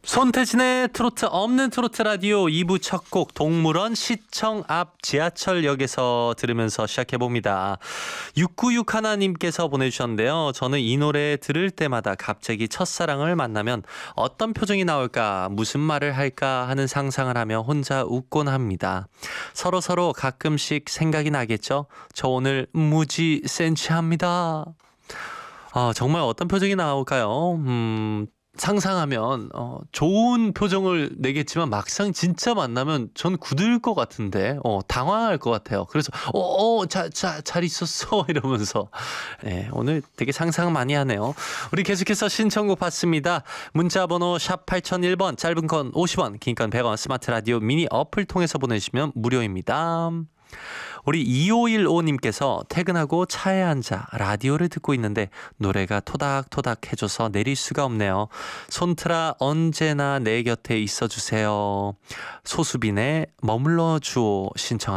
손태진의 트로트 없는 트로트 라디오 2부 첫 곡 동물원 시청 앞 지하철역에서 들으면서 시작해봅니다. 6961님께서 보내주셨는데요. 저는 이 노래 들을 때마다 갑자기 첫사랑을 만나면 어떤 표정이 나올까, 무슨 말을 할까 하는 상상을 하며 혼자 웃곤 합니다. 서로 가끔씩 생각이 나겠죠? 저 오늘 무지 센치합니다. 정말 어떤 표정이 나올까요? 상상하면 좋은 표정을 내겠지만 막상 진짜 만나면 전 굳을 것 같은데 당황할 것 같아요. 그래서 잘 있었어 이러면서 오늘 되게 상상 많이 하네요. 우리 계속해서 신청곡 받습니다. 문자번호 샵 8001번, 짧은 건 50원, 긴 건 100원, 스마트 라디오 미니 어플 통해서 보내시면 무료입니다. 우리 2515님께서 퇴근하고 차에 앉아 라디오를 듣고 있는데 노래가 토닥토닥 해줘서 내릴 수가 없네요. 손트라 언제나 내 곁에 있어주세요. 소수빈의 머물러 주오 신청